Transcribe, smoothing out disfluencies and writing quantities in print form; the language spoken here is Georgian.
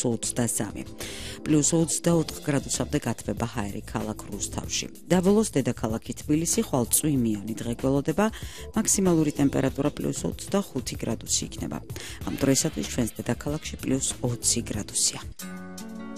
+23, +24 გრადუსამდე გათბება ჰაერი ქალაქ რუსთავში. დაბოლოს დედაქალაქი თბილისი ხვალ წვიმიანი დღე გველოდება, მაქსიმალური ტემპერატურა +25 გრადუსი იქნება. ამ დროისათვის ჩვენს დედაქალაქში +20 გრადუსია.